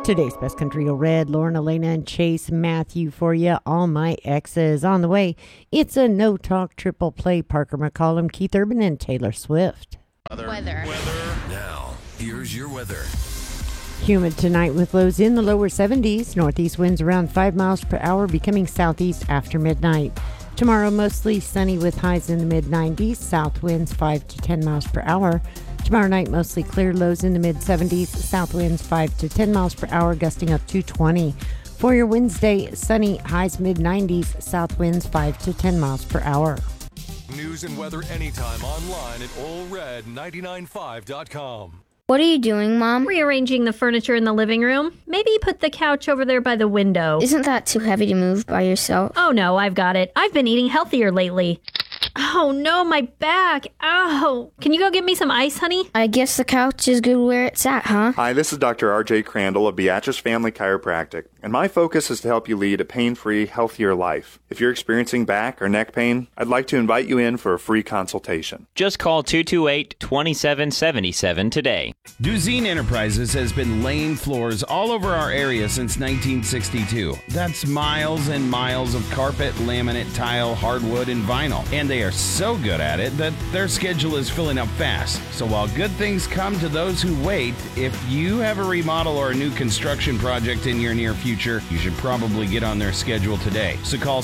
Today's Best Country Red, Lauren, Elena, and Chase Matthew for you. All my exes on the way. It's a no-talk triple play. Parker McCollum, Keith Urban, and Taylor Swift. Weather. Now, here's your weather. Humid tonight with lows in the lower 70s. Northeast winds around 5 miles per hour, becoming southeast after midnight. Tomorrow, mostly sunny with highs in the mid-90s. South winds 5 to 10 miles per hour. Tomorrow night, mostly clear, lows in the mid-70s. South winds 5 to 10 miles per hour, gusting up to 20. For your Wednesday, sunny, highs mid-90s. South winds 5 to 10 miles per hour. News and weather anytime online at allred995.com. What are you doing, Mom? Rearranging the furniture in the living room. Maybe put the couch over there by the window. Isn't that too heavy to move by yourself? Oh no, I've got it. I've been eating healthier lately. Oh no, my back. Ow. Can you go get me some ice, honey? I guess the couch is good where it's at, huh? Hi, this is Dr. R.J. Crandall of Beatrice Family Chiropractic, and my focus is to help you lead a pain-free, healthier life. If you're experiencing back or neck pain, I'd like to invite you in for a free consultation. Just call 228-2777 today. Duzine Enterprises has been laying floors all over our area since 1962. That's miles and miles of carpet, laminate, tile, hardwood, and vinyl. And they are so good at it that their schedule is filling up fast. So while good things come to those who wait, if you have a remodel or a new construction project in your near future, you should probably get on their schedule today. So call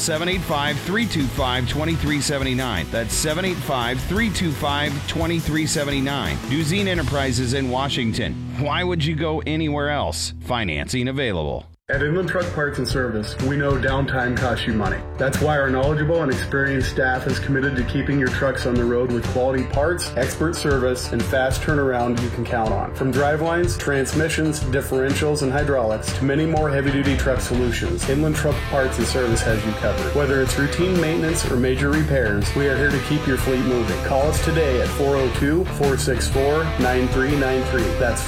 785-325-2379. That's 785-325-2379. Duzine Enterprises in Washington. Why would you go anywhere else? Financing available. At Inland Truck Parts and Service, we know downtime costs you money. That's why our knowledgeable and experienced staff is committed to keeping your trucks on the road with quality parts, expert service, and fast turnaround you can count on. From drivelines, transmissions, differentials, and hydraulics, to many more heavy-duty truck solutions, Inland Truck Parts and Service has you covered. Whether it's routine maintenance or major repairs, we are here to keep your fleet moving. Call us today at 402-464-9393. That's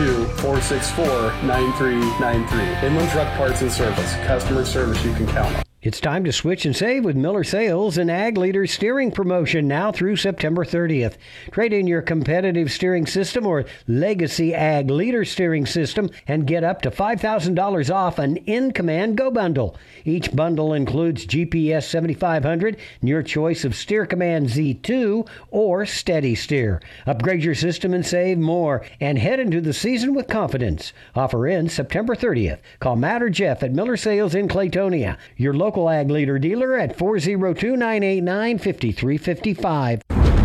402-464-9393. Inland Truck Parts and Service. Customer service you can count on. It's time to switch and save with Miller Sales and Ag Leader Steering Promotion now through September 30th. Trade in your competitive steering system or legacy Ag Leader steering system and get up to $5,000 off an In-Command Go Bundle. Each bundle includes GPS 7500 and your choice of Steer Command Z2 or Steady Steer. Upgrade your system and save more and head into the season with confidence. Offer ends September 30th. Call Matt or Jeff at Miller Sales in Claytonia. Your local Ag Leader dealer at 402-989-5355.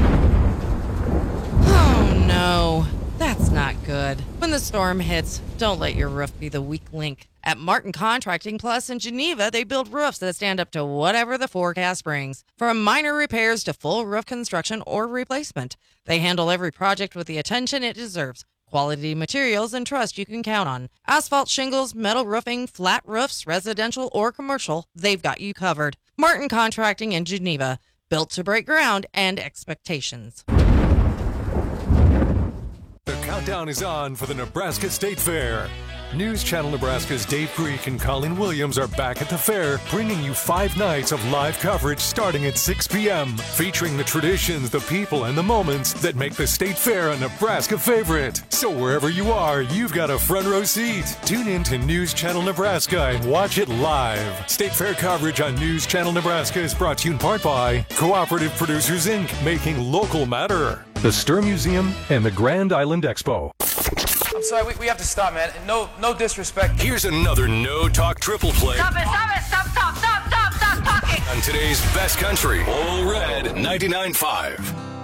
Oh no, that's not good. When the storm hits, don't let your roof be the weak link. At Martin Contracting Plus in Geneva, they build roofs that stand up to whatever the forecast brings. From minor repairs to full roof construction or replacement, they handle every project with the attention it deserves. Quality materials and trust you can count on. Asphalt shingles, metal roofing, flat roofs, residential or commercial, they've got you covered. Martin Contracting in Geneva, built to break ground and expectations. The countdown is on for the Nebraska State Fair. News Channel Nebraska's Dave Creek and Colin Williams are back at the fair, bringing you 5 nights of live coverage starting at 6 p.m., featuring the traditions, the people, and the moments that make the State Fair a Nebraska favorite. So wherever you are, you've got a front row seat. Tune in to News Channel Nebraska and watch it live. State Fair coverage on News Channel Nebraska is brought to you in part by Cooperative Producers, Inc., making local matter, the Stir Museum, and the Grand Island Expo. I'm sorry, we have to stop, man. No disrespect. Here's another no-talk triple play. Stop talking. On today's Best Country, All Red 99.5.